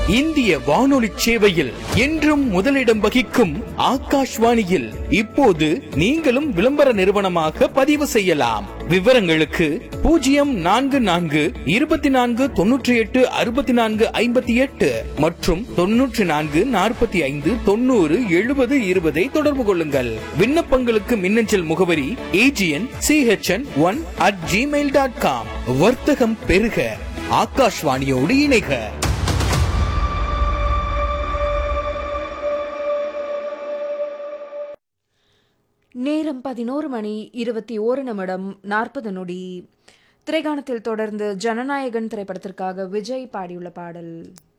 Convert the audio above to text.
இந்திய வானொலி சேவையில் என்றும் முதலிடம் வகிக்கும் ஆகாஷ்வாணியில் இப்போது நீங்களும் விளம்பர நிறுவனமாக பதிவு செய்யலாம். விவரங்களுக்கு 0424286458 மற்றும் 9445907020 தொடர்பு கொள்ளுங்கள். விண்ணப்பங்களுக்கு மின்னஞ்சல் முகவரி agn.chn1@gmail.com. வர்த்தகம் பெருக, ஆகாஷ்வாணியோடு இணைக. நேரம் 11:21:40. திரைக்காணத்தில் தொடர்ந்து ஜனநாயகன் திரைப்படத்திற்காக விஜய் பாடியுள்ள பாடல்.